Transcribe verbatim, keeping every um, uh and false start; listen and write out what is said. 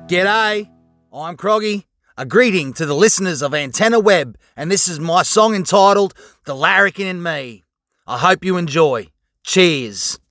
G'day, I'm Croggy. A greeting to the listeners of Antenna Web, and this is my song entitled The Larrikin in Me. I hope you enjoy. Cheers.